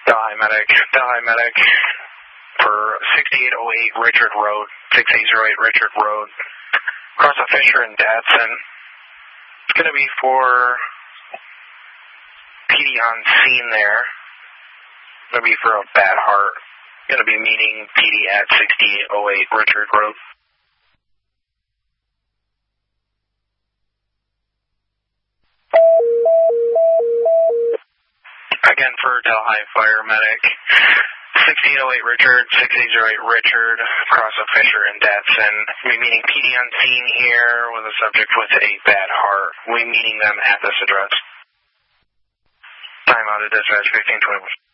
Delhi Medic for 6808 Richard Road, 6808 Richard Road, across the Fisher and Datsun. It's going to be for PD on scene there. It's going to be for a bad heart. Going to be meeting PD at 6808 Richard Road. Again for Delhi Fire Medic, 6808 Richard, 6808 Richard, across the Fisher and Datsun. We're meeting PD on scene here with a subject with a bad heart. We're meeting them at this address. Time out of dispatch 1521.